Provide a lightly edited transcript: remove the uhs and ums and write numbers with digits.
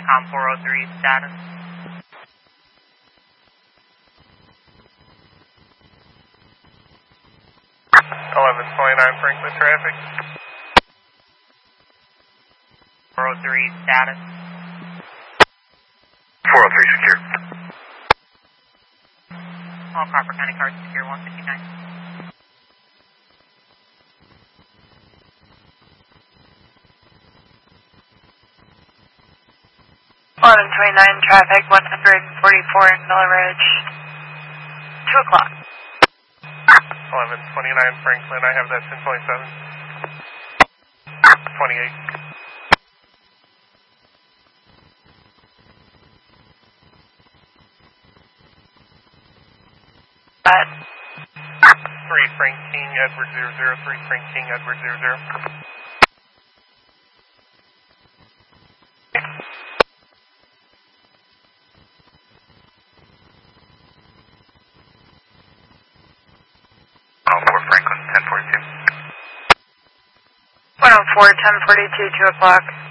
COM 403 status. 1129 Franklin traffic. 403 status. 403 secure. All Crawford County cars secure 159. 1129 traffic, 144 in Villa Ridge. 2 o'clock. 1129 Franklin, I have that 10.7. 28. Bad. 3 Frank King, Edward 00, 3 Frank King, Edward 00. Franklin, 1042. 104, 1042, 2 o'clock.